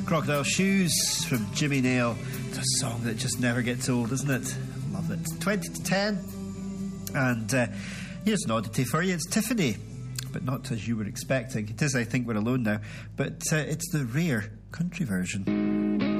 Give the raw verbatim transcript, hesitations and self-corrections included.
Crocodile Shoes from Jimmy Nail. It's a song that just never gets old, isn't it? Love it. twenty to ten. And uh, here's an oddity for you. It's Tiffany, but not as you were expecting. It is I Think We're Alone Now, but uh, it's the rare country version.